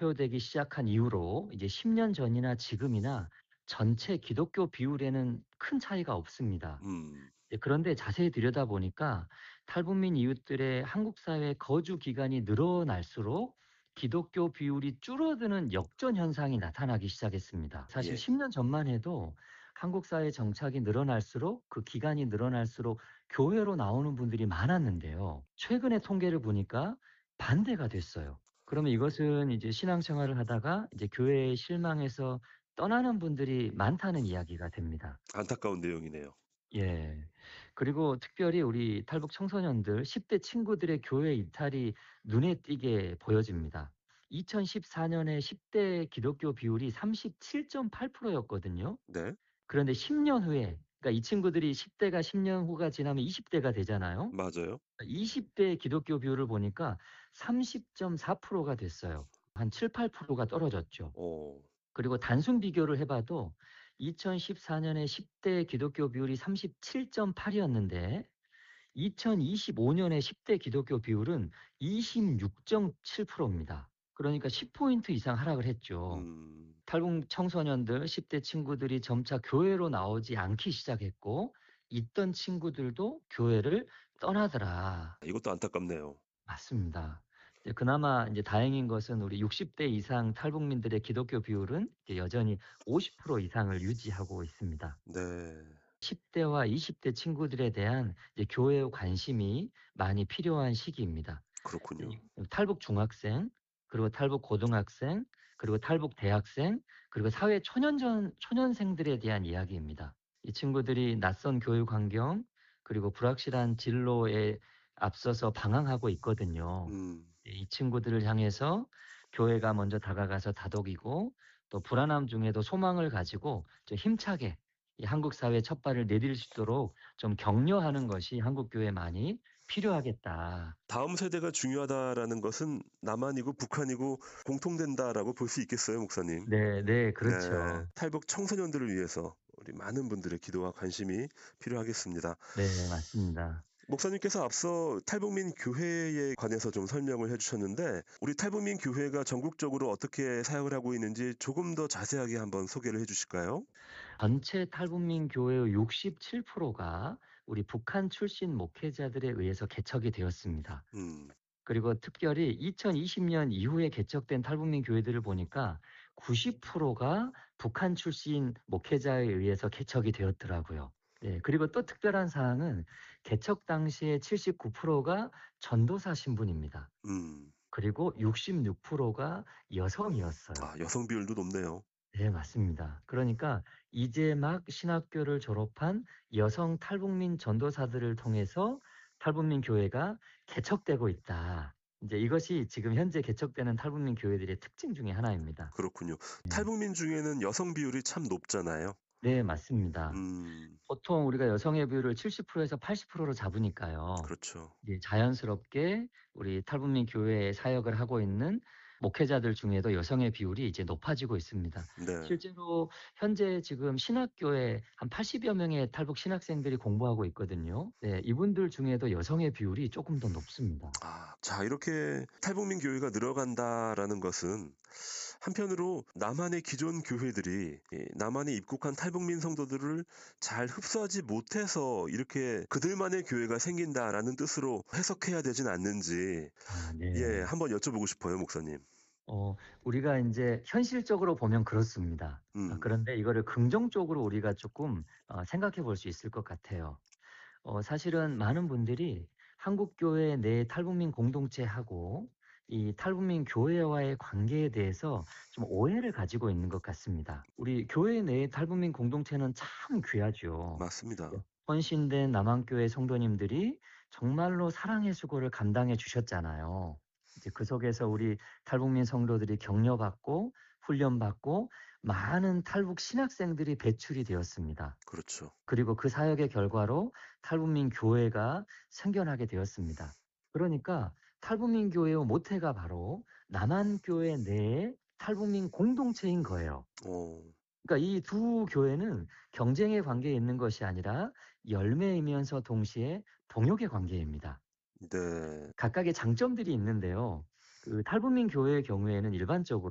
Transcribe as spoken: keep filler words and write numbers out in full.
투표되기 시작한 이후로 이제 십 년 전이나 지금이나 전체 기독교 비율에는 큰 차이가 없습니다. 음. 예 그런데 자세히 들여다보니까 탈북민 이웃들의 한국 사회 거주 기간이 늘어날수록 기독교 비율이 줄어드는 역전 현상이 나타나기 시작했습니다. 사실 예. 십 년 전만 해도 한국 사회 정착이 늘어날수록 그 기간이 늘어날수록 교회로 나오는 분들이 많았는데요. 최근의 통계를 보니까 반대가 됐어요. 그러면 이것은 이제 신앙생활을 하다가 이제 교회에 실망해서 떠나는 분들이 많다는 이야기가 됩니다. 안타까운 내용이네요. 예. 그리고 특별히 우리 탈북 청소년들 십 대 친구들의 교회 이탈이 눈에 띄게 보여집니다. 이천십사 년에 십 대 기독교 비율이 삼십칠 점 팔 퍼센트였거든요. 네. 그런데 십 년 후에 그러니까 이 친구들이 십 대가 십 년 후가 지나면 이십 대가 되잖아요. 맞아요. 이십 대 기독교 비율을 보니까 삼십 점 사 퍼센트가 됐어요. 한 칠팔 퍼센트가 떨어졌죠. 어. 그리고 단순 비교를 해 봐도 이천십사 년에 십 대 기독교 비율이 삼십칠 점 팔 이었는데 이천이십오 년에 십 대 기독교 비율은 이십육 점 칠 퍼센트입니다. 그러니까 십 포인트 이상 하락을 했죠. 음. 탈북 청소년들 십 대 친구들이 점차 교회로 나오지 않기 시작했고 있던 친구들도 교회를 떠나더라. 이것도 안타깝네요. 맞습니다. 이제 그나마 인제 다행인 것은 우리 육십 대 이상 탈북민들의 기독교 비율은 이제 여전히 오십 퍼센트 이상을 유지하고 있습니다. 네. 십 대와 이십 대 친구들에 대한 이제 교회의 관심이 많이 필요한 시기입니다. 이 그렇군요. 탈북 중학생, 그리고 탈북 고등학생, 그리고 탈북 대학생, 그리고 사회 초년전 초년생들에 대한 이야기입니다. 이 친구들이 낯선 교육 환경 그리고 불확실한 진로에 앞서서 방황하고 있거든요. 음. 이 친구들을 향해서 교회가 먼저 다가가서 다독이고 또 불안함 중에도 소망을 가지고 좀 힘차게 이 한국 사회에 첫 발을 내딜 수 있도록 좀 격려하는 것이 한국 교회에 많이 필요하겠다. '다음 세대가 중요하다.'라는 것은 남한이고 북한이고 공통된다라고 볼 수 있겠어요, 목사님? 네 네. 네. 그렇죠. 탈북 청소년들을 위해서 우리 많은 분들의 기도와 관심이 필요하겠습니다. 네 맞습니다. 목사님께서 앞서 탈북민 교회에 관해서 좀 설명을 해 주셨는데 우리 탈북민 교회가 전국적으로 어떻게 사역을 하고 있는지 조금 더 자세하게 한번 소개를 해 주실까요? 전체 탈북민 교회의 육십칠 퍼센트가 우리 북한 출신 목회자들에 의해서 개척이 되었습니다. 음. 그리고 특별히 이천이십 년 이후에 개척된 탈북민 교회들을 보니까 구십 퍼센트가 북한 출신 목회자에 의해서 개척이 되었더라고요. 네. 그리고 또 특별한 사항은 개척 당시에 칠십구 퍼센트가 전도사 신분입니다. 음. 그리고 육십육 퍼센트가 여성이었어요. 아 여성 비율도 높네요. 네 맞습니다. 그러니까 이제 막 신학교를 졸업한 여성 탈북민 전도사들을 통해서 탈북민 교회가 개척되고 있다. 인제 이것이 지금 현재 개척되는 탈북민 교회들의 특징 중에 하나입니다. 그렇군요. 네. 탈북민 중에는 여성 비율이 참 높잖아요. 네 맞습니다. 음. 보통 우리가 여성의 비율을 칠십 퍼센트에서 팔십 퍼센트로 잡으니까요. 그렇죠. 이제 자연스럽게 우리 탈북민 교회에 사역을 하고 있는 목회자들 중에도 여성의 비율이 이제 높아지고 있습니다. 네. 실제로 현재 지금 신학교에 한 팔십여 명의 탈북 신학생들이 공부하고 있거든요. 네 이분들 중에도 여성의 비율이 쪼끔 더 높습니다. 아 자 이렇게 '탈북민 교회가 늘어간다.'라는 것은 한편으로 남한의 기존 교회들이 이 남한에 입국한 탈북민 성도들을 잘 흡수하지 못해서 이렇게 '그들만의 교회가 생긴다.'라는 뜻으로 해석해야 되진 않는지 아 예 네. 한번 여쭤보고 싶어요, 목사님. 어 우리가 인제 현실적으로 보면 그렇습니다. 아 음. 그런데 이거를 긍정적으로 우리가 쪼끔 어 생각해 볼 수 있을 것 같아요. 어 사실은 많은 분들이 한국 교회 내 탈북민 공동체하고 이 탈북민 교회와의 관계에 대해서 좀 오해를 가지고 있는 것 같습니다. 우리 교회 내의 탈북민 공동체는 참 귀하죠. 예 맞습니다. 헌신된 남한교회 성도님들이 정말로 사랑의 수고를 감당해 주셨잖아요. 이제 그 속에서 우리 탈북민 성도들이 격려받고 훈련받고 많은 탈북 신학생들이 배출이 되었습니다. 그렇죠. 그리고 그 사역의 결과로 탈북민 교회가 생겨나게 되었습니다. 그러니까 탈북민 교회의 모태가 바로 남한교회 내의 탈북민 공동체인 거예요. 어. 그러니까 이 두 교회는 경쟁의 관계에 있는 것이 아니라 열매이면서 동시에 동역의 관계입니다. 네. 각각의 장점들이 있는데요. 그 탈북민 교회의 경우에는 일반적으로